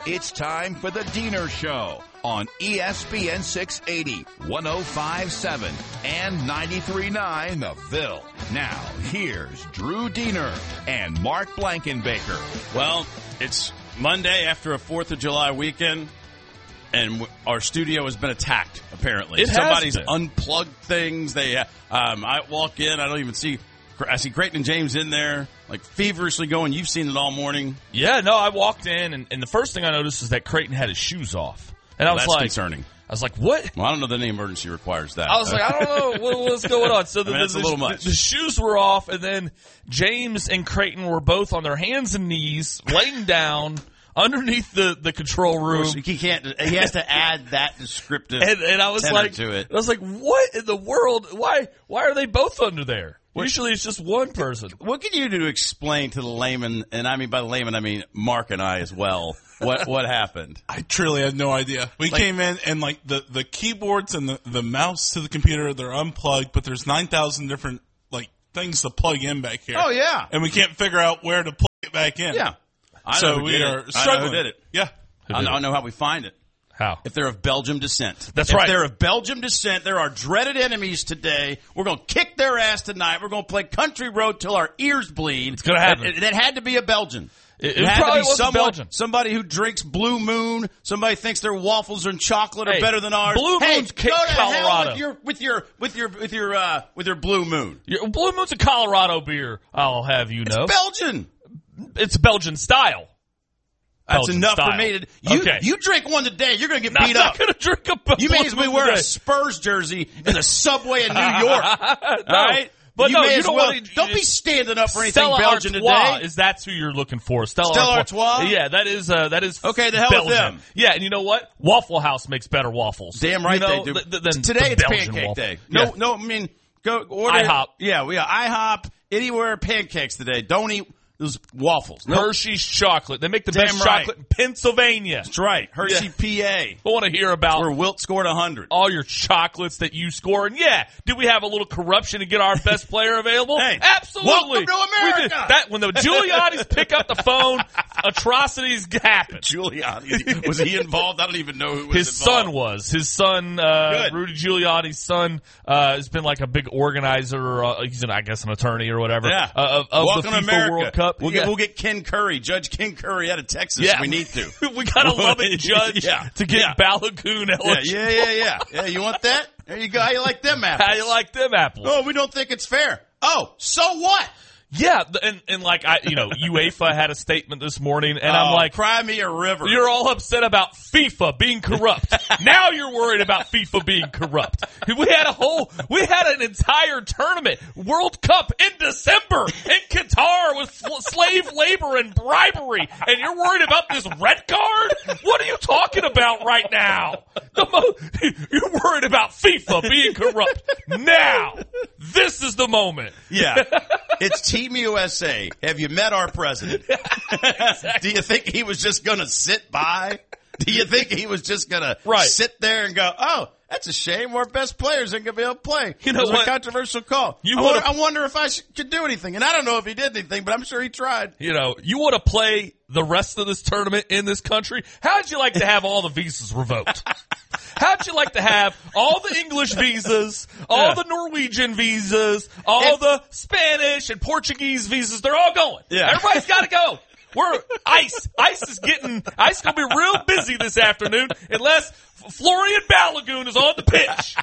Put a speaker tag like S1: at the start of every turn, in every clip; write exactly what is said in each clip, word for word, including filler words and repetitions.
S1: It's time for the Diener Show on E S P N six eighty, one oh five point seven, and ninety-three point nine The Ville. Now, here's Drew Diener and Mark Blankenbaker.
S2: Well, it's Monday after a fourth of July weekend, and w- our studio has been attacked, apparently.
S3: It has
S2: Somebody's
S3: been.
S2: unplugged things. They, uh, um, I walk in, I don't even see, I see Creighton and James in there, like feverishly going. You've seen it all morning.
S3: Yeah, no, I walked in, and, and the first thing I noticed is that Creighton had his shoes off. And I
S2: Well,
S3: was
S2: that's
S3: like,
S2: concerning.
S3: I was like, what?
S2: Well, I don't know that any emergency requires that.
S3: I was like, I don't know what, what's going on. So the,
S2: I mean, that's
S3: the,
S2: a little
S3: the,
S2: much.
S3: the shoes were off, and then James and Creighton were both on their hands and knees, laying down underneath the, the control room.
S2: He can't. He has to add that descriptive
S3: And, and I was
S2: tenor
S3: like,
S2: to it.
S3: I was like, what in the world? Why? Why are they both under there? Usually it's just one person.
S2: What can you do to explain to the layman, and I mean by the layman, I mean Mark and I as well, what what happened?
S4: I truly had no idea. We
S2: Like-
S4: came in and like the, the keyboards and the, the mouse to the computer, they're unplugged, but there's nine thousand different like things to plug in back here.
S2: Oh, yeah.
S4: And we can't figure out where to plug it back in.
S2: Yeah. I know
S4: So
S2: who
S4: we
S2: did
S4: are
S2: it.
S4: struggling.
S2: I know who did it.
S4: Yeah.
S3: Who
S2: I
S3: did
S2: know,
S3: it?
S2: I know how we find it.
S3: How?
S2: If they're of Belgium descent.
S3: That's
S2: if
S3: right.
S2: If they're of Belgium descent, they're our dreaded enemies today. We're going to kick their ass tonight. We're going to play country road till our ears bleed. It's
S3: gonna happen.
S2: It, it, it had to be a Belgian.
S3: It- it
S2: had
S3: probably
S2: to be
S3: was a
S2: someone,
S3: Belgian.
S2: Somebody who drinks Blue Moon. Somebody thinks their waffles and chocolate are
S3: Hey,
S2: better than ours.
S3: Blue
S2: hey,
S3: Moon's
S2: go
S3: kicked
S2: to hell
S3: Colorado.
S2: with your with your with your with your uh, with your Blue Moon.
S3: Your Blue Moon's a Colorado beer, I'll have you know.
S2: It's Belgian.
S3: It's Belgian style.
S2: That's
S3: Belgian
S2: enough
S3: style.
S2: for me to. You,
S3: Okay.
S2: you drink one today, you're going to get
S3: I'm
S2: beat
S3: not
S2: up.
S3: going to drink a
S2: You
S3: Blue
S2: may as well
S3: Moon
S2: wear a
S3: today.
S2: Spurs jersey in the subway in New York. All
S3: No,
S2: right?
S3: but
S2: you
S3: no,
S2: may
S3: you
S2: as
S3: don't
S2: well.
S3: wanna-
S2: Don't be standing up for anything
S3: Stella
S2: Belgian
S3: Artois
S2: today.
S3: is that's who you're looking for. Stella,
S2: Stella
S3: Artois.
S2: Artois?
S3: Yeah, that is uh, that is
S2: Okay, the hell with
S3: Belgian.
S2: them.
S3: Yeah, and you know what? Waffle House makes better waffles.
S2: Damn right
S3: you know,
S2: they do.
S3: th- th- than
S2: Today
S3: the
S2: it's
S3: Belgian
S2: pancake
S3: waffle.
S2: day. No,
S3: Yeah.
S2: no. I mean, go order
S3: IHOP.
S2: Yeah, we got IHOP. Anywhere pancakes today. Don't eat those waffles. No,
S3: Hershey's chocolate. They make the
S2: Damn
S3: best
S2: right.
S3: chocolate in Pennsylvania.
S2: that's right. Hershey,
S3: Yeah.
S2: P A,
S3: I want to hear about
S2: where Wilt scored a hundred.
S3: all your chocolates that you score. And yeah, do we have a little corruption to get our best player available?
S2: Hey,
S3: absolutely.
S2: welcome to
S3: We
S2: America.
S3: did. That when the Giuliani's pick up the phone, atrocities happen.
S2: Giuliani was he involved? I don't even know who was
S3: His
S2: involved.
S3: son was. His son, uh,
S2: Good.
S3: Rudy Giuliani's son, uh, has been like a big organizer. Uh, he's an, I guess, an attorney or whatever.
S2: Yeah.
S3: Uh, of, of
S2: Welcome
S3: the
S2: to
S3: FIFA
S2: America.
S3: World Cup.
S2: We'll
S3: yeah.
S2: get we'll get Ken Curry, Judge Ken Curry out of Texas.
S3: Yeah.
S2: We need to.
S3: we got a Lubbock judge
S2: Yeah.
S3: to get
S2: Yeah.
S3: Balagoon
S2: Yeah,
S3: eligible.
S2: yeah, yeah, yeah. Yeah, you want that? There you go. How you like them apples?
S3: How you like them apples?
S2: Oh, we don't think it's fair. Oh, so what?
S3: Yeah, th- and, and like I, you know, UEFA had a statement this morning, and I'm
S2: Oh,
S3: like,
S2: cry me a river.
S3: you're all upset about FIFA being corrupt. Now you're worried about FIFA being corrupt. We had a whole, we had an entire tournament, World Cup in December in Qatar with sl- slave labor and bribery, and you're worried about this red card? What are you talking about right now? The mo- you're worried about FIFA being corrupt. Now, this is the moment.
S2: Yeah. It's Team U S A. Have you met our president? Do you think he was just going to sit by? Do you think he was just going
S3: Right.
S2: to sit there and go, oh, that's a shame. Our best players ain't going to be able to play.
S3: You know
S2: it was
S3: what?
S2: a controversial call.
S3: You
S2: I,
S3: wanna-
S2: wonder, I wonder if I should, could do anything. And I don't know if he did anything, but I'm sure he tried.
S3: You know, you want to play the rest of this tournament in this country? How'd you like to have all the visas revoked? How'd you like to have all the English visas, all
S2: Yeah.
S3: the Norwegian visas, all
S2: If-
S3: the Spanish and Portuguese visas? They're all going.
S2: Yeah.
S3: Everybody's got to go. We're ice. Ice is getting. Ice is gonna be real busy this afternoon unless F- Florian Balogun is on the pitch.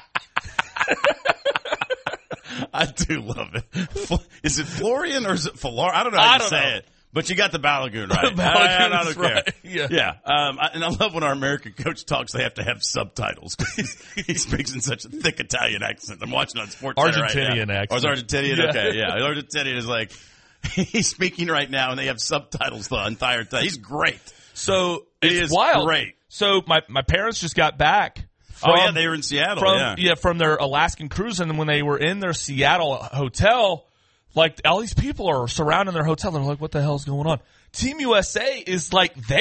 S2: I do love it. Fl- Is it Florian or is it Flor? I don't know how
S3: I
S2: you
S3: don't
S2: say
S3: know.
S2: it. But you got the Balagoon right.
S3: Balagoon
S2: I, I don't
S3: is
S2: care.
S3: right. Yeah.
S2: yeah. Um, I, and I love when our American coach talks, they have to have subtitles because he speaks in such a thick Italian accent. I'm watching on Sports Center right
S3: Argentinian
S2: now.
S3: accent.
S2: Oh, it's Argentinian?
S3: Yeah.
S2: Okay, yeah. Argentinian is like, he's speaking right now and they have subtitles the entire time. He's great.
S3: So
S2: He
S3: it's
S2: is
S3: wild.
S2: great.
S3: So my my parents just got back.
S2: Oh, yeah,
S3: from-
S2: they were in Seattle.
S3: from
S2: yeah.
S3: from their Alaskan cruise, and when they were in their Seattle hotel, like all these people are surrounding their hotel. They're like, "What the hell's going on?" Team U S A is like there.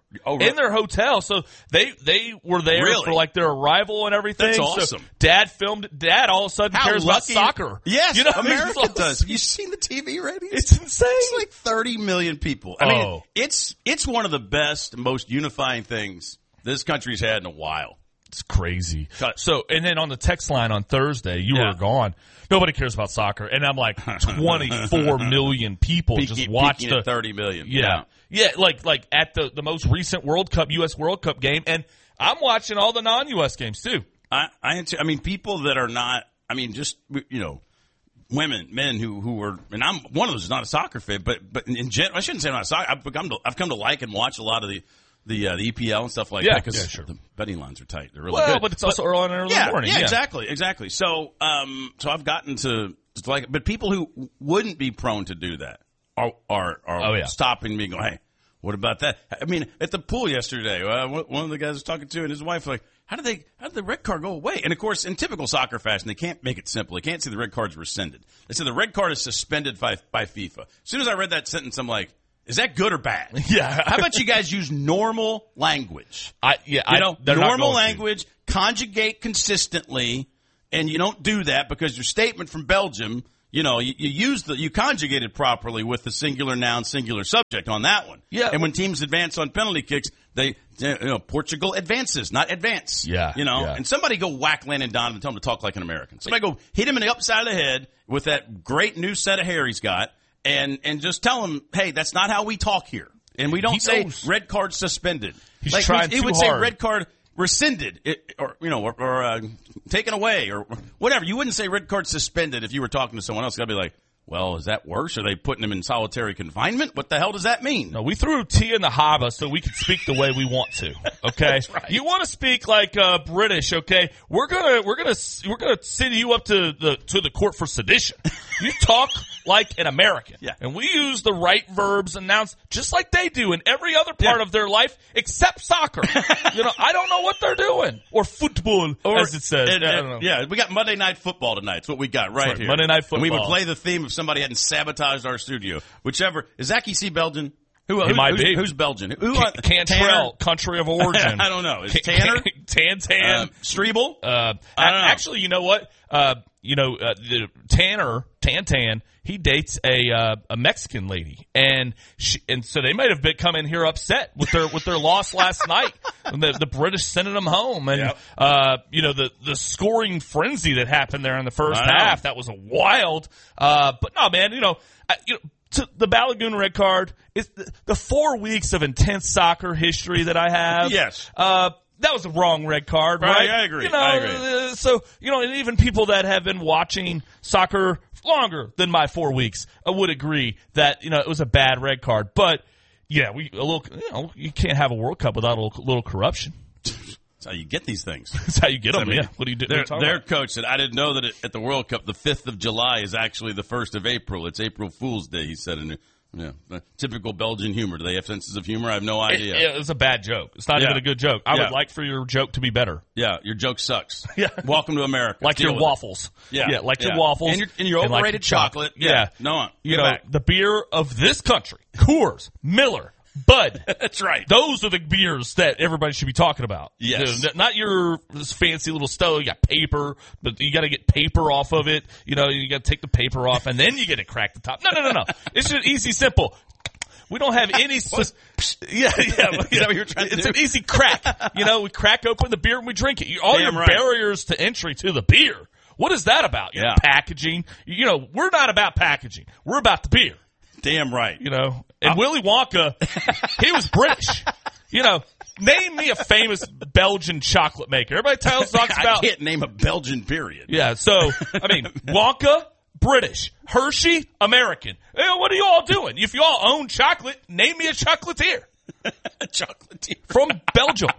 S2: Oh, right.
S3: in their hotel. So they they were there
S2: Really?
S3: for like their arrival and everything.
S2: That's
S3: So
S2: awesome.
S3: Dad filmed. Dad all of a sudden
S2: How
S3: cares
S2: lucky.
S3: about soccer.
S2: Yes,
S3: you know,
S2: America
S3: it's
S2: does. Have you seen the T V ratings?
S3: It's insane.
S2: It's like thirty million people. I
S3: Oh.
S2: mean, it's it's one of the best, most unifying things this country's had in a while.
S3: It's crazy.
S2: Cut.
S3: So, and then on the text line on Thursday, you
S2: Yeah.
S3: were gone. Nobody cares about soccer, and I'm like, twenty-four million people
S2: Peaking-
S3: just watch
S2: peaking
S3: the
S2: at thirty million.
S3: Yeah. yeah, like like at the the most recent World Cup, U S World Cup game, and I'm watching all the non-U S games too.
S2: I, I, I mean, people that are not, I mean, just, you know, women, men who, who are, and I'm one of those who's not a soccer fan, but, but in general, I shouldn't say I'm not a soccer. I've come to, I've come to like and watch a lot of the, the, uh, the E P L and stuff like
S3: Yeah,
S2: that because
S3: yeah, sure.
S2: the betting lines are tight. They're really
S3: Well,
S2: good.
S3: but it's also early in the early
S2: yeah,
S3: morning.
S2: Yeah,
S3: Yeah,
S2: exactly, exactly. So, um, so I've gotten to, to like, but people who wouldn't be prone to do that are, are, are
S3: Oh, yeah.
S2: stopping me and going, hey, what about that? I mean, at the pool yesterday, uh, one of the guys I was talking to and his wife like, how did they, how did the red card go away? And of course, in typical soccer fashion, they can't make it simple. They can't say the red card's rescinded. They said the red card is suspended by, by FIFA. As soon as I read that sentence, I'm like, is that good or bad?
S3: Yeah.
S2: How about you guys use normal language?
S3: I yeah,
S2: You
S3: I,
S2: know,
S3: they're not
S2: normal
S3: going to.
S2: language, conjugate consistently, and you don't do that because your statement from Belgium, you know, you, you use the, you conjugate it properly with the singular noun, singular subject on that one.
S3: Yeah.
S2: And when teams advance on penalty kicks, they, you know, Portugal advances, not advance.
S3: Yeah,
S2: You know,
S3: yeah.
S2: and somebody go whack Landon Donovan and tell him to talk like an American. Somebody go hit him in the upside of the head with that great new set of hair he's got and, and just tell him, hey, that's not how we talk here. And we don't
S3: He
S2: say
S3: knows.
S2: red card suspended.
S3: He's
S2: like,
S3: trying
S2: He
S3: too
S2: would
S3: hard.
S2: say red card rescinded, it, or you know, or, or uh, taken away, or whatever. You wouldn't say red card suspended if you were talking to someone else. I'd be like, well, is that worse? Are they putting him in solitary confinement? What the hell does that mean?
S3: No, we threw tea in the haba so we could speak the way we want to. Okay,
S2: right.
S3: You want to speak like uh, British? Okay, we're gonna we're gonna we're gonna send you up to the to the court for sedition. You talk like an American,
S2: Yeah.
S3: and we use the right verbs and nouns just like they do in every other part
S2: Yeah.
S3: of their life except soccer. You know, I don't know what they're doing or football,
S2: Or-
S3: as it says.
S2: and-
S3: Yeah, I
S2: and-
S3: don't know.
S2: yeah, we got Monday Night Football tonight. It's what we got right
S3: right,
S2: here.
S3: Monday Night
S2: And we would
S3: Football.
S2: play the theme if somebody hadn't sabotaged our studio. Whichever. Is Zachy C. Belgian? Who,
S3: He
S2: who,
S3: might
S2: who's,
S3: be.
S2: who's Belgian? Who,
S3: Can-
S2: Tanner?
S3: Cantrell, country of origin.
S2: I don't know. Is
S3: Can-
S2: Tanner?
S3: Tan Tan.
S2: Um, Strebel?
S3: Uh,
S2: I don't know.
S3: actually, you know what? Uh, you know, uh, the Tanner, Tan Tan, he dates a uh, a Mexican lady, and she, and so they might have been coming here upset with their with their loss last night, and the the British sending them home, and
S2: Yep.
S3: uh, you know the the scoring frenzy that happened there in the first
S2: I know.
S3: half, that was a wild. Uh, but no, man, you know, I, you know. To the Balogun red card is the, the four weeks of intense soccer history that I have.
S2: Yes.
S3: Uh, that was a wrong red card, right?
S2: Right, I agree.
S3: You know,
S2: I agree.
S3: Uh, so, you know, and even people that have been watching soccer longer than my four weeks uh, would agree that, you know, it was a bad red card. But, yeah, we a little, you know, you can't have a World Cup without a little, little corruption.
S2: That's how you get these things.
S3: That's how you get them.
S2: I mean,
S3: yeah. What do you do?
S2: Their,
S3: what are you
S2: their
S3: talking about?
S2: coach said, I didn't know that it, at the World Cup, the fifth of July is actually the first of April. It's April Fool's Day, he said. In yeah, typical Belgian humor. Do they have senses of humor? I have no
S3: It,
S2: idea.
S3: it was a bad joke. It's not
S2: Yeah.
S3: even a good joke. I
S2: Yeah.
S3: would like for your joke to be better.
S2: Yeah, your joke sucks.
S3: Yeah.
S2: Welcome to America.
S3: Like
S2: Deal
S3: your
S2: with it.
S3: waffles.
S2: Yeah.
S3: Yeah, like your
S2: Yeah.
S3: waffles.
S2: And your, and your
S3: like
S2: overrated
S3: your
S2: chocolate.
S3: Yeah.
S2: No,
S3: You
S2: get
S3: know,
S2: back.
S3: the beer of this country, Coors, Miller, Bud.
S2: That's right.
S3: Those are the beers that everybody should be talking about.
S2: Yes.
S3: You know, not your this fancy little stove. You got paper, but you got to get paper off of it. You know, you got to take the paper off, and then you get to crack the top. No, no, no, no. It's just easy, simple. We don't have any. s- yeah, yeah.
S2: Is that what you were trying to
S3: It's
S2: do?
S3: an easy crack. You know, we crack open the beer and we drink it. You- All
S2: Damn
S3: your
S2: right.
S3: barriers to entry to the beer. What is that about? You know,
S2: Yeah.
S3: packaging. You know, we're not about packaging. We're about the beer.
S2: Damn right.
S3: You know, and Willy Wonka, he was British. You know, name me a famous Belgian chocolate maker. Everybody tells talks
S2: I
S3: about.
S2: can't name a Belgian period.
S3: Yeah, so I mean, Wonka, British, Hershey, American. Hey, what are you all doing? If you all own chocolate, name me a chocolatier
S2: Chocolatier.
S3: from Belgium.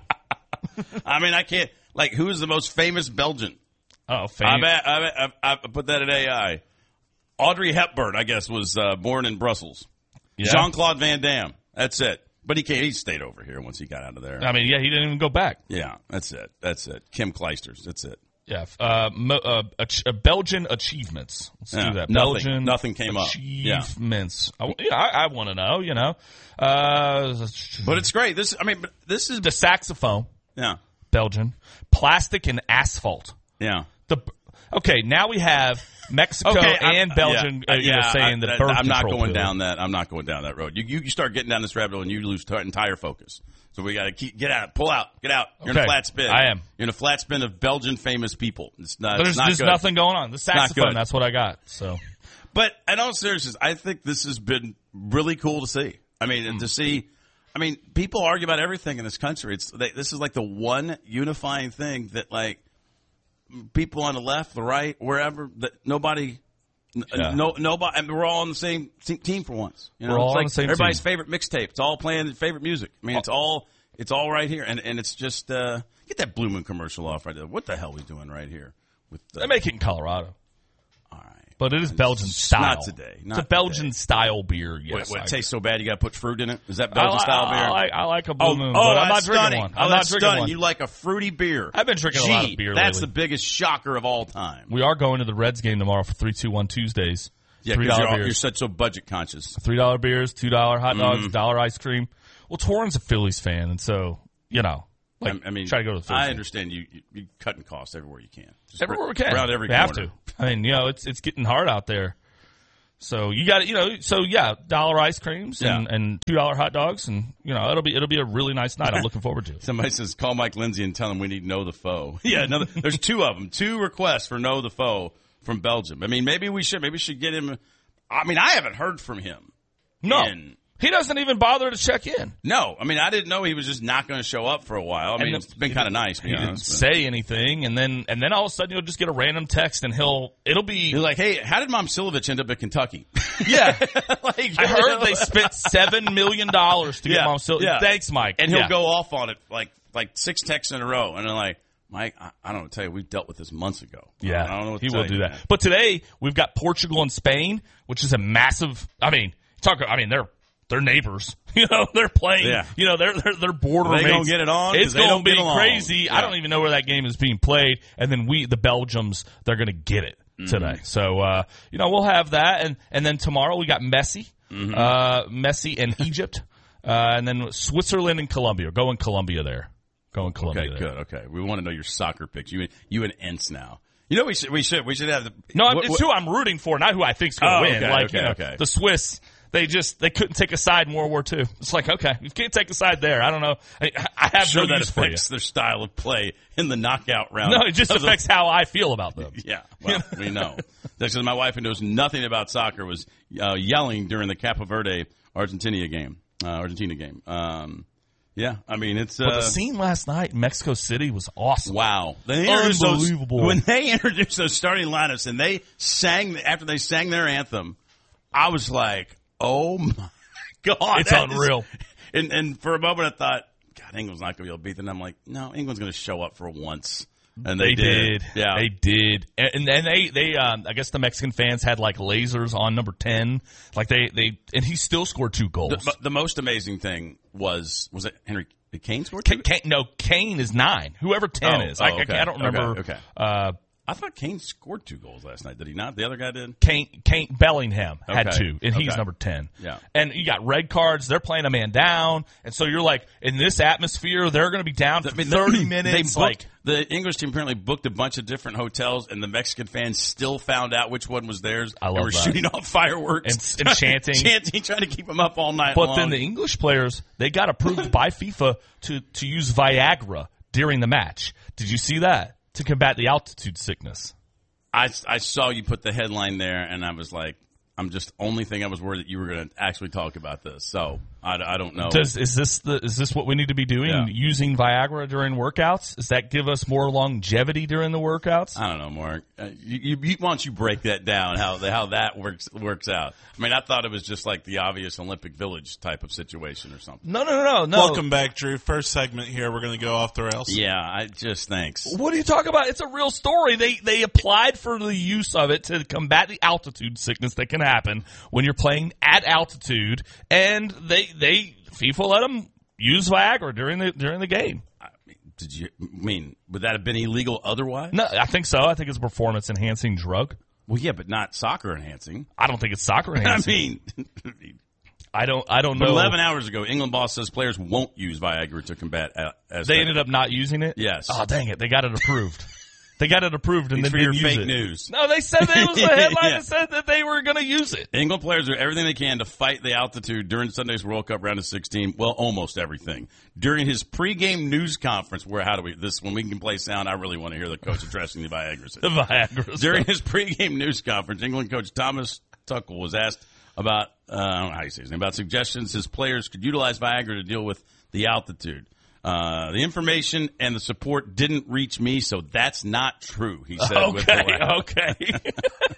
S2: I mean, I can't. Like, who is the most famous Belgian?
S3: Oh,
S2: I
S3: famous.
S2: bet. I, bet I, I put that in A I. Audrey Hepburn, I guess, was uh, born in Brussels.
S3: Yeah.
S2: Jean-Claude Van Damme. That's it. But he can't. He stayed over here once he got out of there.
S3: I mean, yeah, he didn't even go back.
S2: Yeah, that's it. That's it. Kim Kleisters. That's it.
S3: Yeah, uh, mo- uh, ach- uh, Belgian achievements. Let's
S2: Yeah,
S3: do that.
S2: nothing-
S3: Belgian
S2: nothing came up.
S3: achievements. I, yeah, I, I want to know. You know, uh,
S2: But it's great. This, I mean, but this is
S3: the saxophone.
S2: yeah,
S3: Belgian plastic and asphalt.
S2: yeah.
S3: The okay, now we have Mexico
S2: Okay, I'm-
S3: and Belgium.
S2: yeah,
S3: uh, you know,
S2: yeah,
S3: saying
S2: I,
S3: the birth
S2: I'm not
S3: control
S2: going
S3: pill.
S2: down that. I'm not going down that road. You you, you start getting down this rabbit hole and you lose t- entire focus. So we got to keep get out, pull out, get out. You're in
S3: Okay,
S2: a flat spin.
S3: I am.
S2: You're in a flat spin of Belgian famous people. It's not.
S3: But
S2: it's
S3: there's
S2: not
S3: there's
S2: good.
S3: nothing going on. The
S2: not
S3: saxophone.
S2: good.
S3: That's what I got. So
S2: But in all seriousness, I think this has been really cool to see. I mean,
S3: Hmm.
S2: to see. I mean, people argue about everything in this country. It's they, this is like the one unifying thing that like people on the left, the right, wherever that nobody.
S3: Yeah.
S2: No, nobody. I mean, we're all on the same team for once. You know?
S3: We're all
S2: it's
S3: on
S2: like
S3: the same
S2: everybody's
S3: team.
S2: favorite mixtape. It's all playing their favorite music. I mean, it's all it's all right here, and and it's just uh, get that Blue Moon commercial off right there. What the hell are we doing right here? With the,
S3: they make it in Colorado,
S2: all right,
S3: but it is Belgian
S2: It's
S3: style.
S2: not today.
S3: It's
S2: Not
S3: a Belgian
S2: today.
S3: style beer. Yes,
S2: Wait, what,
S3: I
S2: it tastes so bad you got to put fruit in it? Is that
S3: I,
S2: Belgian
S3: li-
S2: style
S3: I,
S2: beer?
S3: I like I like a Blue
S2: Oh,
S3: Moon,
S2: oh,
S3: but I'm not
S2: that's
S3: drinking
S2: stunning.
S3: one.
S2: Oh,
S3: I'm not
S2: that's
S3: drinking
S2: stunning.
S3: one.
S2: You like a fruity beer.
S3: I've been drinking a
S2: Gee,
S3: lot of beer
S2: that's
S3: lately.
S2: the biggest shocker of all time.
S3: We are going to the Reds game tomorrow for three two one Tuesdays.
S2: Yeah,
S3: Three
S2: because
S3: dollar
S2: you're,
S3: beers.
S2: you're such so budget conscious.
S3: Three dollar beers, two dollar hot dogs,
S2: Mm-hmm.
S3: dollar ice cream. Well, Torrin's a Phillies fan, and so you know, like,
S2: I, I mean,
S3: try to go to the Phillies.
S2: I
S3: game.
S2: understand you, you you're cutting costs everywhere you can. Just
S3: Everywhere we can.
S2: around every
S3: we have
S2: corner.
S3: to. I mean, you know, it's it's getting hard out there. So you got to, you know, so yeah, dollar ice creams and,
S2: Yeah.
S3: and two dollar hot dogs, and you know, it'll be it'll be a really nice night. I'm looking forward to it.
S2: Somebody says, call Mike Lindsay and tell him we need Know the Foe. Yeah, another, there's two of them. Two requests for Know the Foe from Belgium. I mean, maybe we should. Maybe we should get him. I mean, I haven't heard from him.
S3: No,
S2: in-
S3: he doesn't even bother to check in.
S2: No, I mean, I didn't know he was just not going to show up for a while. I mean,
S3: And
S2: it's been kind of nice, to be
S3: He didn't
S2: honest. but-
S3: say anything, and then and then all of a sudden you'll just get a random text, and he'll it'll be
S2: You're like, hey, how did Mom Silovich end up at Kentucky?
S3: yeah.
S2: like,
S3: I heard they spent seven million dollars to get
S2: Yeah,
S3: Mom Sil-
S2: yeah.
S3: Thanks, Mike.
S2: and he'll
S3: Yeah.
S2: go off on it like like six texts in a row, and they're like, Mike, I, I don't know, tell you, we dealt with this months ago.
S3: Yeah,
S2: I don't know what to
S3: he
S2: tell
S3: will do
S2: you,
S3: that.
S2: man.
S3: But today we've got Portugal and Spain, which is a massive. I mean, talk. I mean, they're they're neighbors. You know, they're playing.
S2: Yeah.
S3: You know, they're they're, they're border
S2: Are they
S3: mates.
S2: gonna get it on? 'Cause
S3: It's
S2: they
S3: going
S2: don't
S3: to be
S2: get along.
S3: crazy. I
S2: Yeah.
S3: don't even know where that game is being played. And then we, the Belgians, they're going to get it today.
S2: Mm-hmm.
S3: So uh, you know, we'll have that, and and then tomorrow we got Messi,
S2: Mm-hmm.
S3: uh, Messi and Egypt, uh, and then Switzerland and Colombia. Go in Colombia there. Go in Colombia.
S2: Okay,
S3: there.
S2: good. Okay, we want to know your soccer picks. You you and Ents now. You know we should we should we should have the
S3: No,
S2: what-
S3: it's
S2: what-
S3: who I'm rooting for, not who I think's going to
S2: Oh,
S3: win.
S2: okay,
S3: like
S2: okay,
S3: you know,
S2: okay.
S3: the Swiss, they just they couldn't take a side in World War Two. It's like, okay, you can't take a side there. I don't know. I, I have
S2: sure
S3: no
S2: that
S3: use for you.
S2: affects their style of play in the knockout round.
S3: No, it just
S2: of the-
S3: affects how I feel about them.
S2: Yeah, well, we know. That's because my wife, who knows nothing about soccer, was uh, yelling during the Capo Verde Argentina game. Uh, Argentina game. Um, yeah, I mean it's.
S3: But
S2: Uh,
S3: the scene last night in Mexico City was awesome.
S2: Wow. They introduced those-
S3: Unbelievable.
S2: when they introduced those starting lineups and they sang, after they sang their anthem, I was like, oh my God.
S3: It's
S2: that is-
S3: unreal.
S2: and, and for a moment I thought, God, England's not going to be able to beat them. I'm like, no, England's going to show up for once. And they,
S3: They did.
S2: Yeah.
S3: They did. And and they, they um, I guess the Mexican fans had like lasers on number ten. Like they, they and he still scored two goals.
S2: the, but the most amazing thing was, was it Henry did Kane score two?
S3: Kane, Kane, no, Kane is nine. Whoever ten
S2: Oh,
S3: is. I,
S2: oh,
S3: I-
S2: okay.
S3: I don't remember.
S2: Okay, okay.
S3: Uh,
S2: I thought Kane scored two goals last night. Did he not? The other guy did?
S3: Kane, Kane Bellingham had
S2: Okay.
S3: two, and he's
S2: Okay.
S3: number ten.
S2: Yeah.
S3: And you got red cards. They're playing a man down, and so you're like, in this atmosphere, they're going to be down for
S2: I mean,
S3: thirty
S2: they
S3: minutes.
S2: booked,
S3: Like,
S2: the English team apparently booked a bunch of different hotels, and the Mexican fans still found out which one was theirs.
S3: I love
S2: and were
S3: that.
S2: shooting off fireworks
S3: And- and chanting.
S2: chanting, trying to keep them up all night.
S3: but
S2: long.
S3: then the English players, they got approved by FIFA to to use Viagra during the match. Did you see that? To combat the altitude sickness.
S2: I, I saw you put the headline there, and I was like, I'm just only thing I was worried that you were going to actually talk about this. So I, I don't know.
S3: Does is this the is this what we need to be doing?
S2: Yeah.
S3: Using Viagra during workouts? Does that give us more longevity during the workouts?
S2: I don't know, Mark. Uh, you, you, you, why don't you break that down? How the, how that works works out? I mean, I thought it was just like the obvious Olympic Village type of situation or something.
S3: No, no, no, no, no.
S4: Welcome back, Drew. First segment here. We're going to go off the rails.
S2: Yeah, I just thanks.
S3: What are you talking about? It's a real story. They they applied for the use of it to combat the altitude sickness that can happen when you're playing at altitude, and they they FIFA let them use Viagra during the during the game.
S2: I mean, Did you I mean? Would that have been illegal otherwise?
S3: No, I think so. I think it's a performance-enhancing drug.
S2: Well, yeah, but not soccer enhancing.
S3: I don't think it's soccer enhancing.
S2: I mean,
S3: I don't. I don't
S2: but
S3: know.
S2: eleven hours ago, England boss says players won't use Viagra to combat uh, as
S3: They ended up not using it.
S2: Yes.
S3: Oh, dang it! They got it approved. They got it approved and
S2: Thanks
S3: then
S2: for
S3: didn't
S2: your
S3: use
S2: fake
S3: it.
S2: news.
S3: No, they said there was a headline
S2: Yeah.
S3: that said that they were going to use it.
S2: England players do everything they can to fight the altitude during Sunday's World Cup round of sixteen. Well, almost everything. During his pregame news conference, where how do we this when we can play sound? I really want to hear the coach addressing the Viagra
S3: The
S2: situation.
S3: Viagra.
S2: During
S3: stuff.
S2: his pregame news conference, England coach Thomas Tuchel was asked about uh, I don't know how you say his name about suggestions his players could utilize Viagra to deal with the altitude. Uh, the information and the support didn't reach me, so that's not true, he said. with the
S3: Okay.
S2: laugh.
S3: Okay.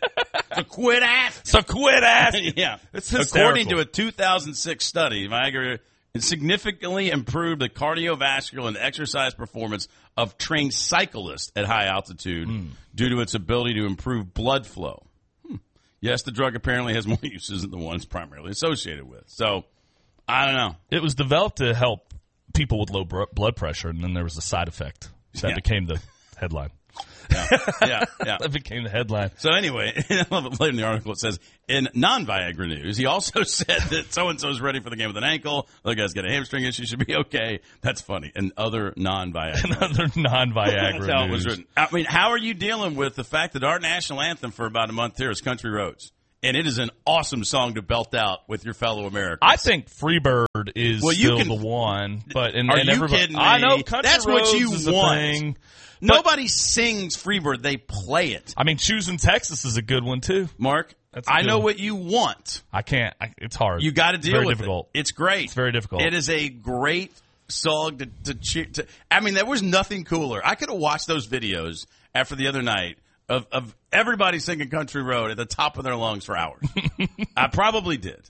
S2: So quit asking.
S3: So quit asking.
S2: Yeah.
S3: It's
S2: According
S3: hysterical.
S2: to a two thousand six study, Viagra significantly improved the cardiovascular and exercise performance of trained cyclists at high altitude
S3: Hmm.
S2: due to its ability to improve blood flow. Hmm. Yes, the drug apparently has more uses than the ones primarily associated with. So, I don't know.
S3: It was developed to help people with low br- blood pressure, and then there was a side effect that
S2: Yeah.
S3: became the headline.
S2: Yeah, yeah, yeah.
S3: That became the headline.
S2: So anyway, I love it. Later in the article it says, in non-Viagra news, he also said that so-and-so is ready for the game with an ankle. The guy's got a hamstring issue, should be okay. That's funny. And other non-Viagra.
S3: Another non-Viagra
S2: That's how it
S3: news.
S2: was written. I mean, how are you dealing with the fact that our national anthem for about a month here is Country Roads? And it is an awesome song to belt out with your fellow Americans.
S3: I think Freebird is
S2: Well, you
S3: still
S2: can-
S3: the one, but and,
S2: Are
S3: and
S2: you
S3: everybody,
S2: kidding me?
S3: I know Country
S2: That's
S3: Roads
S2: what you
S3: is a
S2: want.
S3: thing.
S2: Nobody sings Freebird. They play it.
S3: I mean, Choosing Texas is a good one too.
S2: Mark,
S3: That's a
S2: I
S3: good
S2: know
S3: one.
S2: what you want.
S3: I can't. I, it's hard.
S2: You got to
S3: It's
S2: deal
S3: very
S2: with
S3: difficult.
S2: it. It's great.
S3: It's very difficult.
S2: It is a great song to, to cheer. To, I mean, there was nothing cooler. I could have watched those videos after the other night of, of everybody singing Country Road at the top of their lungs for hours. I probably did.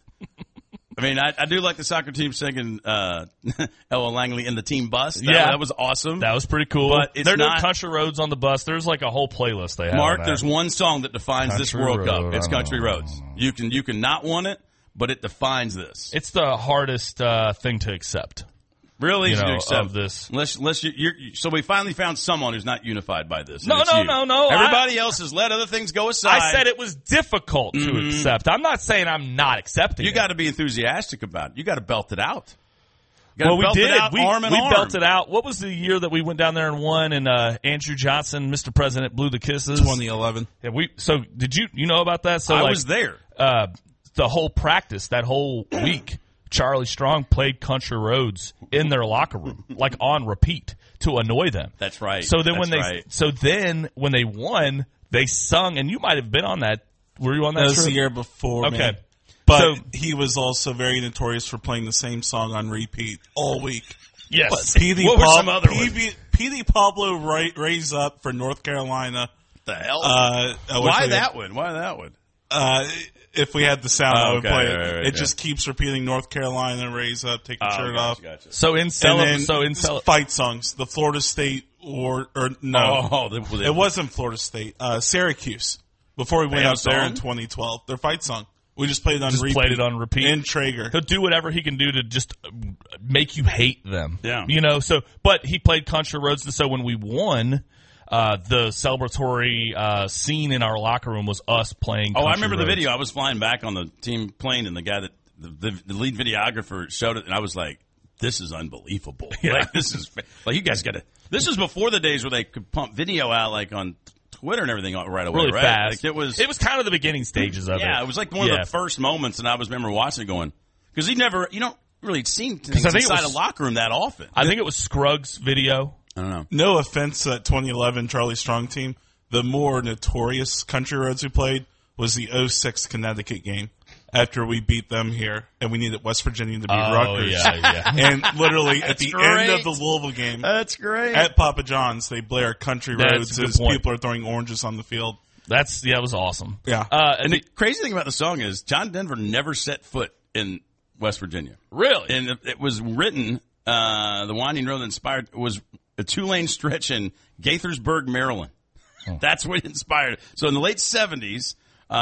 S2: I mean, I, I do like the soccer team singing uh, Ella Langley in the team bus. That,
S3: Yeah.
S2: that was awesome.
S3: That was pretty cool.
S2: But it's
S3: They're doing
S2: not-
S3: Country Roads on the bus. There's like a whole playlist they have.
S2: Mark,
S3: on
S2: there's
S3: that.
S2: one song that defines this
S3: Country
S2: World
S3: Road,
S2: Cup. It's
S3: I know,
S2: Country
S3: I know,
S2: Roads. You can you can not want it, but it defines this.
S3: It's the hardest uh, thing to accept.
S2: Real easy
S3: you know,
S2: to accept
S3: of this.
S2: Unless, unless you, you're, so we finally found someone who's not unified by this. and
S3: No,
S2: it's
S3: no,
S2: you.
S3: no, no,
S2: Everybody else has let other things go aside.
S3: I said it was difficult to accept. I'm not saying I'm not accepting
S2: You
S3: it.
S2: got to be enthusiastic about it. You got to belt it out. You gotta
S3: Well, we
S2: belt
S3: did.
S2: It out
S3: we
S2: arm in
S3: we
S2: arm.
S3: belted out. What was the year that we went down there and won? And uh, Andrew Johnson, Mister President, blew the kisses.
S4: twenty eleven.
S3: Yeah, we. So did you you know about that? So
S2: I
S3: like,
S2: was there.
S3: Uh, the whole practice that whole week, Charlie Strong played Country Roads in their locker room, like on repeat, to annoy them.
S2: That's right.
S3: So then
S2: That's
S3: when they
S2: right.
S3: so then when they won, they sung, and you might have been on that. Were you on that?
S4: That was
S3: trip?
S4: the year before.
S3: Okay.
S4: man. But
S3: So-
S4: he was also very notorious for playing the same song on repeat all week.
S3: Yes.
S4: P D
S2: What were
S4: Pab-
S2: some other
S4: P D P D Pablo ra- raise up for North Carolina.
S2: the hell?
S4: Uh, I wish
S2: Why
S4: we had-
S2: that one? Why that one?
S4: Uh, if we had the sound,
S2: Oh,
S4: I would
S2: okay,
S4: play it.
S2: right, right,
S4: it
S2: yeah.
S4: just keeps repeating North Carolina, raise up, take your
S2: Oh,
S4: shirt
S2: gotcha,
S4: off.
S2: gotcha.
S3: So in
S4: And
S3: cele-
S4: then
S3: so in cele-
S4: fight songs. The Florida State or or no,
S2: Oh, the, the,
S4: it wasn't Florida State. Uh, Syracuse. Before we went
S2: have
S4: out
S2: a
S4: there
S2: song?
S4: in twenty twelve, their fight song. We just played it on
S3: Just
S4: repeat.
S3: played it on repeat.
S4: in Traeger.
S3: He'll do whatever he can do to just uh, make you hate them.
S2: Yeah.
S3: You know, so, but he played Country Roads. So when we won, uh, the celebratory, uh, scene in our locker room was us playing
S2: Oh,
S3: Country
S2: I remember the
S3: Roads.
S2: video. I was flying back on the team plane, and the guy that the, the, the lead videographer showed it, and I was like, "This is unbelievable!
S3: Yeah.
S2: Like this is fa- like you guys got to." This was before the days where they could pump video out like on Twitter and everything right away.
S3: Really
S2: right?
S3: fast.
S2: Like it was.
S3: It was kind of the beginning stages of it.
S2: yeah, it was like one
S3: Yeah.
S2: of the first moments, and I was remember watching it going because you never you don't really see things
S3: I think it
S2: inside
S3: was-
S2: a locker room that often.
S3: I think it was Scruggs' video.
S2: I don't know.
S4: No offense to that twenty eleven Charlie Strong team. The more notorious Country Roads we played was the oh six Connecticut game after we beat them here, and we needed West Virginia to beat
S3: Oh,
S4: Rutgers.
S3: yeah, yeah.
S4: And literally at the
S2: That's
S4: end of
S2: great.
S4: the Louisville game,
S2: That's great.
S4: at Papa John's, they blare Country
S3: That's
S4: Roads
S3: a good
S4: as
S3: point.
S4: people are throwing oranges on the field.
S3: That's, yeah, it was awesome.
S4: Yeah.
S3: Uh,
S2: and the crazy thing about the song is John Denver never set foot in West Virginia.
S3: really?
S2: And it, it was written, uh, the Winding Road that inspired was a two-lane stretch in Gaithersburg, Maryland. That's what inspired it. So in the late seventies,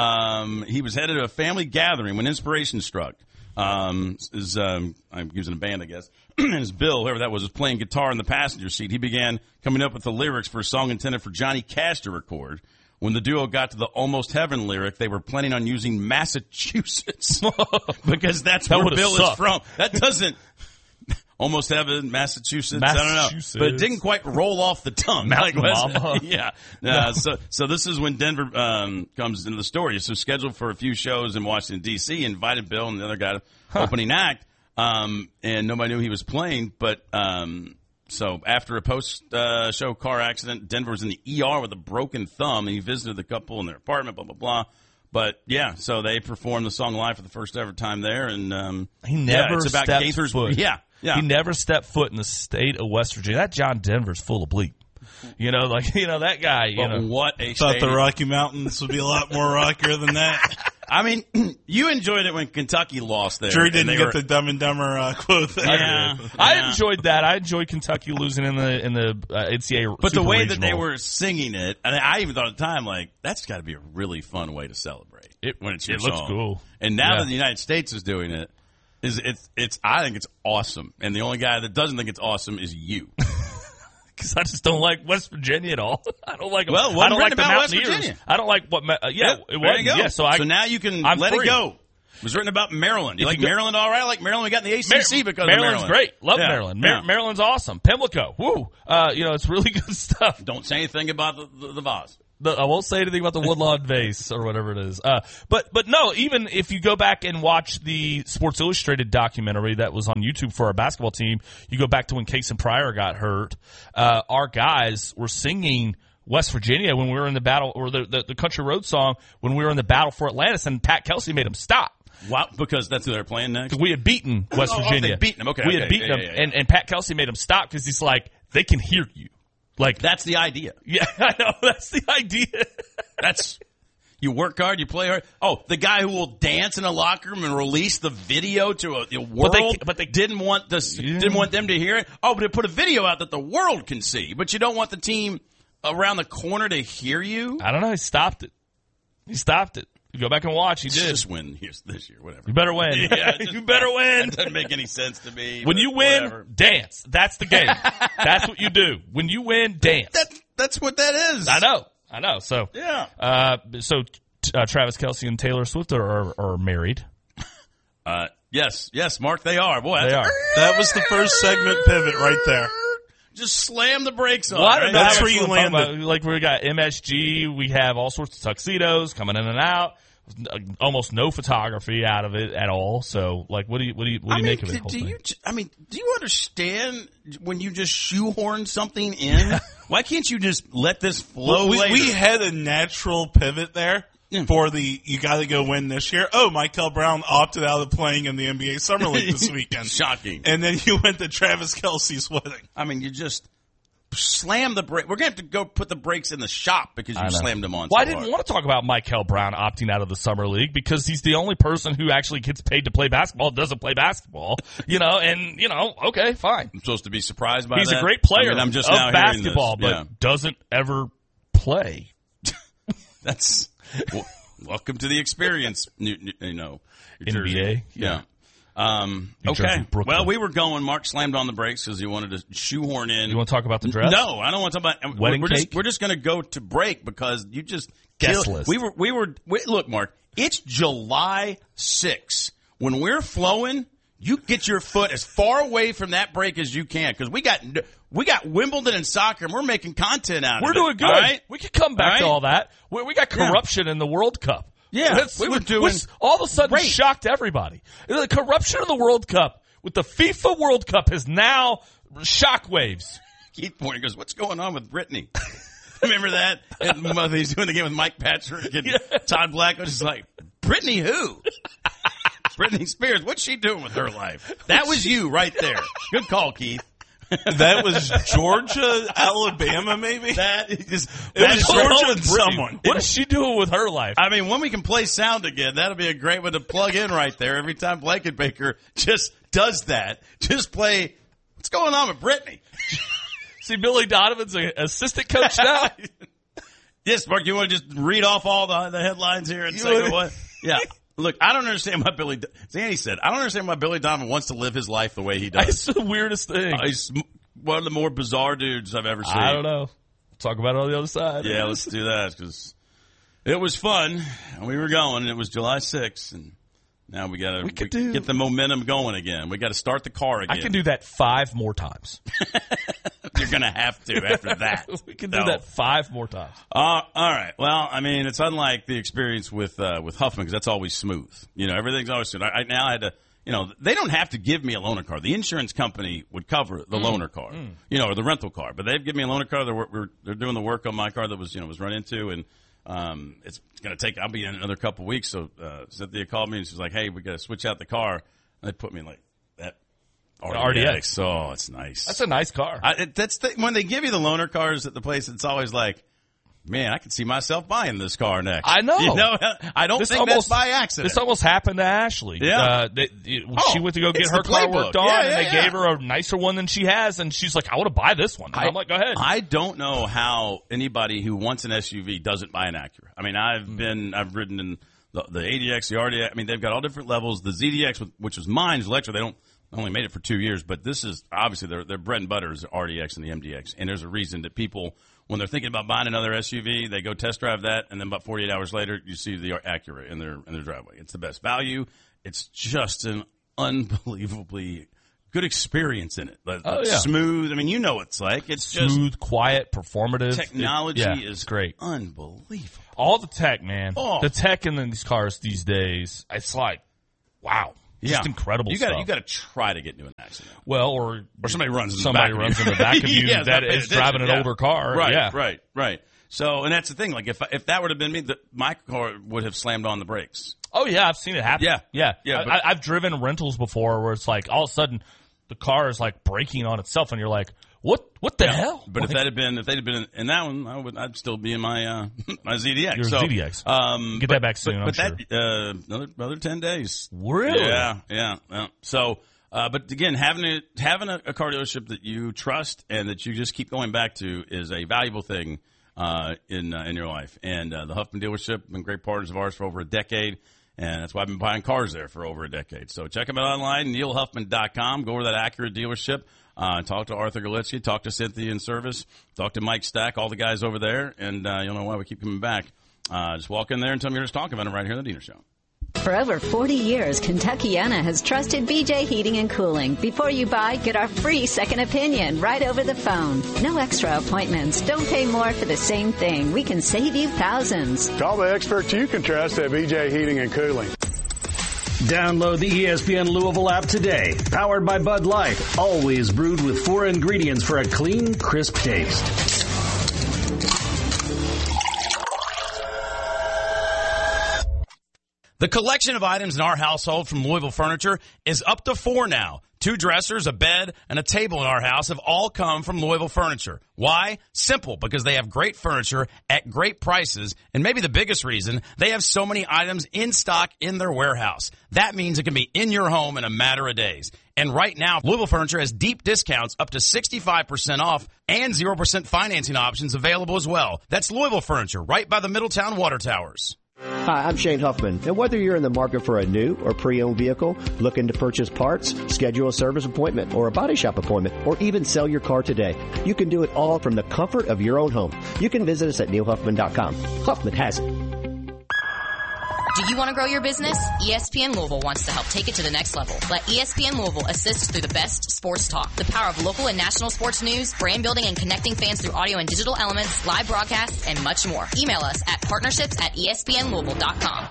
S2: um, he was headed to a family gathering when inspiration struck. Um, is um, I'm using a band, I guess. as Bill, whoever that was, was playing guitar in the passenger seat, he began coming up with the lyrics for a song intended for Johnny Cash to record. When the duo got to the Almost Heaven lyric, they were planning on using Massachusetts because that's
S3: That
S2: where
S3: would've
S2: Bill
S3: sucked.
S2: is from. That doesn't Almost Heaven, Massachusetts.
S3: Massachusetts.
S2: I don't know, but it didn't quite roll off the tongue.
S3: Mountain
S2: Like,
S3: Mama.
S2: yeah. Uh, so, so this is when Denver um, comes into the story. So scheduled for a few shows in Washington D C, invited Bill and the other guy to
S3: Huh.
S2: opening act, um, and nobody knew he was playing. But um, so after a post uh, show car accident, Denver was in the E R with a broken thumb, and he visited the couple in their apartment. Blah blah blah. But yeah, so they performed the song live for the first ever time there, and um,
S3: He never
S2: yeah, it's about
S3: stepped
S2: Gaither's,
S3: foot.
S2: Yeah, yeah.
S3: He never stepped foot in the state of West Virginia. That John Denver's full of bleep. You know, like you know that guy. You
S2: But
S3: know,
S2: what a
S4: Thought the
S2: stadium.
S4: Rocky Mountains would be a lot more rockier than that.
S2: I mean, you enjoyed it when Kentucky lost there.
S4: Drew
S2: and
S4: didn't
S2: they
S4: get
S2: were-
S4: the Dumb and Dumber uh, quote there.
S2: Yeah,
S3: I
S2: yeah.
S3: enjoyed that. I enjoyed Kentucky losing in the in the uh, N C double A.
S2: But the
S3: Super
S2: way that they
S3: Regional.
S2: were singing it, and I even thought at the time, like, that's got to be a really fun way to celebrate
S3: It-
S2: when it's your
S3: it looks
S2: song.
S3: cool.
S2: And now
S3: Yeah.
S2: that the United States is doing it, is it's it's I think it's awesome. And the only guy that doesn't think it's awesome is you.
S3: because I just don't like West Virginia at all. I don't like.
S2: Well,
S3: I
S2: wasn't
S3: don't like
S2: written
S3: the
S2: about West
S3: Mountaineers.
S2: Virginia.
S3: I don't like what. Uh, yeah, it
S2: there
S3: was.
S2: you go.
S3: Yeah, so I.
S2: so now you can
S3: I'm
S2: let
S3: free.
S2: it go. It was written about Maryland. You
S3: If
S2: like
S3: you go-
S2: Maryland all right? I like Maryland. We got in the A C C
S3: Mar-
S2: because
S3: Maryland's
S2: of Maryland.
S3: great. Love
S2: Yeah.
S3: Maryland. Mar-
S2: Yeah.
S3: Maryland's awesome. Pimlico. Woo. Uh, you know, it's really good stuff.
S2: Don't say anything about the, the, the Vase.
S3: The, I won't say anything about the Woodlawn vase or whatever it is. Uh, but but no, even if you go back and watch the Sports Illustrated documentary that was on YouTube for our basketball team, you go back to when Case and Pryor got hurt. Uh, our guys were singing West Virginia when we were in the battle, or the, the the Country Road song when we were in the battle for Atlantis, and Pat Kelsey made them stop.
S2: Wow, because that's who they're playing next.
S3: We had beaten West
S2: Oh, oh,
S3: Virginia.
S2: they'd beaten them. Okay,
S3: we
S2: okay.
S3: had beaten
S2: Yeah,
S3: them,
S2: yeah, yeah.
S3: and and Pat Kelsey made them stop because he's like, they can hear you. Like
S2: That's the idea.
S3: yeah, I know that's the idea.
S2: That's you work hard, you play hard. Oh, the guy who will dance in a locker room and release the video to a, a world,
S3: But they- but they-
S2: didn't want this,
S3: Yeah.
S2: didn't want them to hear it. Oh, but it put a video out that the world can see, but you don't want the team around the corner to hear you.
S3: I don't know. He stopped it. He stopped it. You go back and watch. He did.
S2: Just win here's this year, whatever.
S3: You better win.
S2: Yeah, just-
S3: you better win.
S2: That doesn't make any sense to me.
S3: When
S2: but
S3: you win,
S2: whatever.
S3: dance. That's the game. That's what you do. When you win, dance.
S2: that that's what that is.
S3: I know. I know. So
S2: Yeah.
S3: Uh, so uh, Travis Kelce and Taylor Swift are, are married.
S2: Uh, yes, yes, Mark, they are. Boy,
S3: They
S2: that's-
S3: are.
S4: That was the first segment pivot right there.
S2: Just slam the brakes on.
S3: Well, I
S2: right?
S3: don't know.
S4: That's
S3: how
S4: where you
S3: much we're talking
S4: landed.
S3: about. Like we got M S G. We have all sorts of tuxedos coming in and out. Almost no photography out of it at all. So, like, what do you what do you what do
S2: I
S3: you
S2: mean,
S3: make of it?
S2: do,
S3: whole
S2: do
S3: thing?
S2: you? I mean, do you understand when you just shoehorn something in? Why can't you just let this flow?
S4: we,
S2: later?
S4: we had a natural pivot there
S2: Yeah.
S4: for the you got to go win this year. Oh, Michael Brown opted out of playing in the N B A Summer League this weekend.
S2: Shocking.
S4: And then you went to Travis Kelce's wedding.
S2: I mean, you just slam the brake. We're gonna have to go put the brakes in the shop because you
S3: I know.
S2: slammed them on.
S3: Well,
S2: so
S3: I didn't
S2: hard.
S3: want to talk about Michael Brown opting out of the summer league because he's the only person who actually gets paid to play basketball, doesn't play basketball, you know, and, you know, okay, fine.
S2: I'm supposed to be surprised by
S3: He's
S2: that.
S3: a great player
S2: I mean, I'm just
S3: of
S2: now hearing this.
S3: basketball, but
S2: Yeah.
S3: doesn't ever play.
S2: That's well, welcome to the experience. You, you know, New
S3: N B
S2: Jersey.
S3: A?
S2: Yeah. Um,
S3: New
S2: okay.
S3: Jersey, Brooklyn.
S2: Well, we were going. Mark slammed on the brakes because he wanted to shoehorn in.
S3: You want to talk about the dress?
S2: No, I don't want to talk about
S3: Wedding
S2: we're
S3: cake?
S2: Just, we're just going to go to break because you just
S3: Guest
S2: killed-
S3: list.
S2: We were we were we, look, Mark. It's July sixth. When we're flowing, you get your foot as far away from that break as you can because we got we got Wimbledon and soccer and we're making content out
S3: We're
S2: of it.
S3: doing good.
S2: All right?
S3: We could come back
S2: All
S3: to
S2: right?
S3: all that. We, we got corruption in the World Cup.
S2: Yeah,
S3: That's-
S2: we were
S3: which-
S2: doing
S3: which all of a sudden
S2: great.
S3: shocked everybody. The corruption in the World Cup with the FIFA World Cup is now shockwaves.
S2: Keith Porter goes, "What's going on with Brittany?" Remember that? And he's doing the game with Mike Patrick and Todd Black was just like, "Brittany who?" Brittany Spears. What's she doing with her life? That was you right there. Good call, Keith.
S4: That was Georgia, Alabama, maybe?
S2: That is.
S4: It was
S2: That is
S4: Georgia and someone.
S3: What is she doing with her life?
S2: I mean, when we can play sound again, that'll be a great one to plug in right there. Every time Blankenbaker just does that, just play. What's going on with Brittany?
S3: See, Billy Donovan's an assistant coach now.
S2: Yes, Mark. You want to just read off all the, the headlines here and
S3: You
S2: say
S3: would-
S2: what? Yeah. Look, I don't understand why Billy, as Andy said, I don't understand why Billy Donovan wants to live his life the way he does.
S3: It's the weirdest thing.
S2: Uh, he's one of the more bizarre dudes I've ever seen.
S3: I don't know. Talk about it on the other side.
S2: Yeah, let's do that because it was fun. We were going. It was July sixth, and now we got to
S3: do...
S2: get the momentum going again. We got to start the car again.
S3: I can do that five more times.
S2: You're going to have to after that.
S3: We can do
S2: no.
S3: that five more times.
S2: Uh, all right. Well, I mean, it's unlike the experience with uh, with Huffman because that's always smooth. You know, everything's always smooth. I, I now I had to, you know, they don't have to give me a loaner car. The insurance company would cover the mm. loaner car, mm. you know, or the rental car. But they've given me a loaner car. They're, we're, they're doing the work on my car that was, you know, was run into, and um, it's going to take. I'll be in another couple of weeks. So uh, Cynthia called me and she's like, "Hey, we got to switch out the car." And they put me in like that. R D X. Oh, it's nice.
S3: That's a nice car.
S2: I, it, that's the, when they give you the loaner cars at the place, it's always like, man, I can see myself buying this car next.
S3: I know.
S2: You know, I don't
S3: this
S2: think
S3: almost,
S2: that's by accident.
S3: This almost happened to Ashley.
S2: Yeah.
S3: Uh, they, it,
S2: oh,
S3: she went to go get
S2: it's
S3: her
S2: the
S3: car
S2: playbook.
S3: worked on,
S2: yeah, yeah,
S3: and they
S2: yeah.
S3: gave her a nicer one than she has, and she's like, I want to buy this one. And
S2: I,
S3: I'm like, go ahead.
S2: I don't know how anybody who wants an S U V doesn't buy an Acura. I mean, I've mm. been, I've ridden in the, the A D X, the R D X. I mean, they've got all different levels. The Z D X, which was mine, is electric. They don't. Only made it for two years, but this is obviously their their bread and butter is the R D X and the M D X. And there's a reason that people, when they're thinking about buying another S U V, they go test drive that, and then about forty-eight hours later, you see the Acura in their in their driveway. It's the best value. It's just an unbelievably good experience in it. But
S3: oh, yeah.
S2: Smooth. I mean, you know what it's like. It's
S3: smooth,
S2: just
S3: quiet, performative.
S2: Technology
S3: it, yeah,
S2: is
S3: great,
S2: unbelievable.
S3: All the tech, man.
S2: Oh.
S3: The tech in these cars these days, it's like, wow. Just
S2: yeah.
S3: incredible
S2: you gotta,
S3: stuff.
S2: You got to try to get into an accident.
S3: Well, or
S2: or somebody runs in
S3: somebody
S2: the back
S3: runs
S2: of
S3: in the back of you
S2: yeah,
S3: that is driving an
S2: yeah.
S3: older car.
S2: Right,
S3: yeah.
S2: right, right. So, and that's the thing. Like, if if that would have been me, the, my car would have slammed on the brakes.
S3: Oh yeah, I've seen it happen.
S2: Yeah,
S3: yeah,
S2: yeah. But,
S3: I, I've driven rentals before where it's like all of a sudden the car is like braking on itself, and you're like, what? What the
S2: yeah.
S3: hell?
S2: But
S3: like,
S2: if that had been, if they'd have been in, in that one, I would, I'd still be in my uh, my Z D X.
S3: Your
S2: so,
S3: Z D X.
S2: Um,
S3: Get
S2: but,
S3: that back soon.
S2: But,
S3: I'm
S2: but
S3: sure.
S2: that uh, another another ten days.
S3: Really?
S2: Yeah, yeah. yeah. So, uh, but again, having a having a, a car dealership that you trust and that you just keep going back to is a valuable thing uh, in uh, in your life. And uh, the Huffman dealership have been great partners of ours for over a decade. And that's why I've been buying cars there for over a decade. So check them out online, neil huffman dot com. Go over to that Acura dealership. Uh, talk to Arthur Galitzky, talk to Cynthia in service, talk to Mike Stack, all the guys over there, and uh, you'll know why we keep coming back. Uh, just walk in there and tell me you're just talking about them right here on the Diener Show.
S5: For over forty years, Kentuckiana has trusted B J Heating and Cooling. Before you buy, get our free second opinion right over the phone. No extra appointments. Don't pay more for the same thing. We can save you thousands.
S6: Call the experts you can trust at B J Heating and Cooling.
S7: Download the E S P N Louisville app today. Powered by Bud Light. Always brewed with four ingredients for a clean, crisp taste.
S2: The collection of items in our household from Louisville Furniture is up to four now. Two dressers, a bed, and a table in our house have all come from Louisville Furniture. Why? Simple, because they have great furniture at great prices, and maybe the biggest reason, they have so many items in stock in their warehouse. That means it can be in your home in a matter of days. And right now, Louisville Furniture has deep discounts up to sixty-five percent off and zero percent financing options available as well. That's Louisville Furniture, right by the Middletown Water Towers.
S8: Hi, I'm Shane Huffman, and whether you're in the market for a new or pre-owned vehicle, looking to purchase parts, schedule a service appointment or a body shop appointment, or even sell your car today, you can do it all from the comfort of your own home. You can visit us at neil huffman dot com. Huffman has it.
S9: Do you want to grow your business? E S P N Louisville wants to help take it to the next level. Let E S P N Louisville assist through the best sports talk, the power of local and national sports news, brand building and connecting fans through audio and digital elements, live broadcasts, and much more. Email us at partnerships at E S P N Louisville dot com.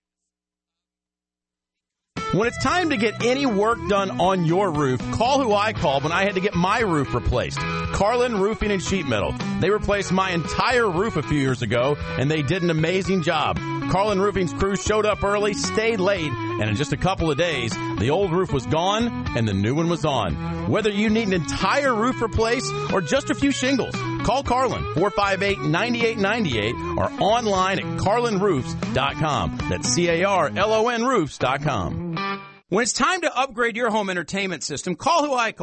S10: When it's time to get any work done on your roof, call who I called when I had to get my roof replaced. Carlin Roofing and Sheet Metal. They replaced my entire roof a few years ago, and they did an amazing job. Carlin Roofing's crew showed up early, stayed late, and in just a couple of days, the old roof was gone and the new one was on. Whether you need an entire roof replaced or just a few shingles, call Carlin, four five eight, nine eight nine eight, or online at carlin roofs dot com. That's C A R L O N roofs dot com.
S11: When it's time to upgrade your home entertainment system, call who I called.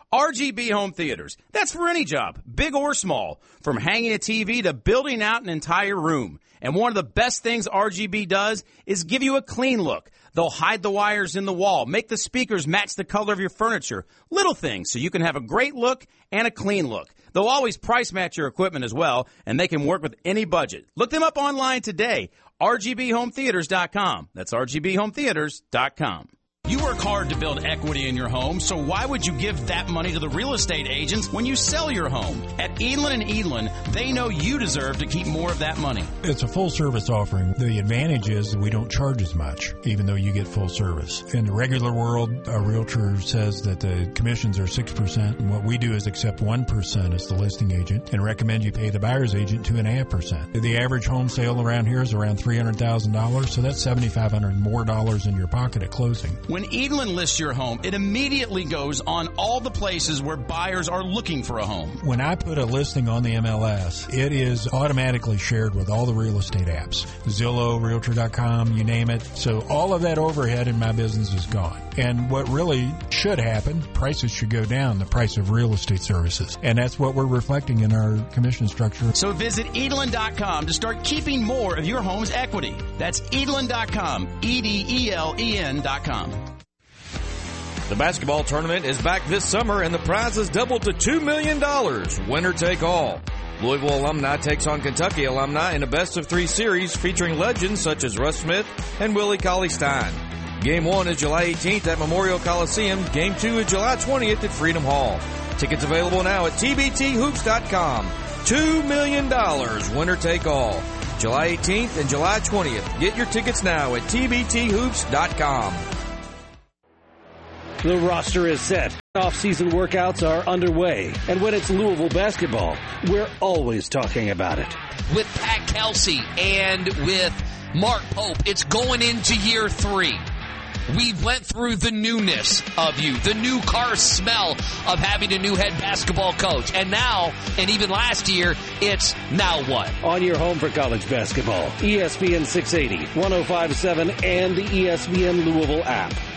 S10: R G B Home Theaters. That's for any job, big or small, from hanging a T V to building out an entire room. And one of the best things R G B does is give you a clean look. They'll hide the wires in the wall, make the speakers match the color of your furniture. Little things so you can have a great look and a clean look. They'll always price match your equipment as well, and they can work with any budget. Look them up online today, R G B home theaters dot com. That's R G B home theaters dot com. You work hard to build equity in your home, so why would you give that money to the real estate agents when you sell your home? At Edlin and Edlin, they know you deserve to keep more of that money.
S11: It's a full-service offering. The advantage is that we don't charge as much, even though you get full service. In the regular world, a realtor says that the commissions are six percent, and what we do is accept one percent as the listing agent and recommend you pay the buyer's agent two point five percent. The average home sale around here is around three hundred thousand dollars, so that's seven thousand five hundred dollars more dollars in your pocket at closing.
S10: When Edlin lists your home, it immediately goes on all the places where buyers are looking for a home.
S11: When I put a listing on the M L S, it is automatically shared with all the real estate apps. Zillow, Realtor dot com, you name it. So all of that overhead in my business is gone. And what really should happen, prices should go down, the price of real estate services. And that's what we're reflecting in our commission structure.
S10: So visit Edlin dot com to start keeping more of your home's equity. That's Edlin dot com, E D E L E N dot com.
S12: The basketball tournament is back this summer, and the prizes doubled to two million dollars. Winner take all. Louisville Alumni takes on Kentucky Alumni in a best-of-three series featuring legends such as Russ Smith and Willie Cauley-Stein. Game one is July eighteenth at Memorial Coliseum. Game two is July twentieth at Freedom Hall. Tickets available now at T B T hoops dot com. two million dollars. Winner take all. July eighteenth and July twentieth. Get your tickets now at T B T hoops dot com.
S7: The roster is set. Off-season workouts are underway. And when it's Louisville basketball, we're always talking about it.
S13: With Pat Kelsey and with Mark Pope, it's going into year three. We went through the newness of you, the new car smell of having a new head basketball coach. And now, and even last year, it's now what?
S7: On your home for college basketball, E S P N six eighty, one oh five point seven, and the E S P N Louisville app.